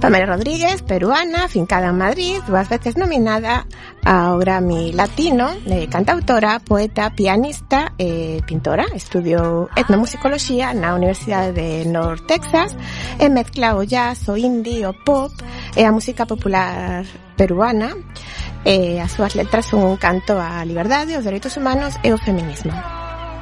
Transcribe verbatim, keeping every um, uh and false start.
Pamela Rodríguez, peruana, fincada en Madrid, dúas veces nominada ao Grammy Latino, eh, cantautora, poeta, pianista e pintora. Estudiou etnomusicoloxía na Universidade de North Texas e mezcla o jazz, o indie, o pop e a música popular peruana. E as súas letras son un canto á liberdade, aos dereitos humanos e ao feminismo.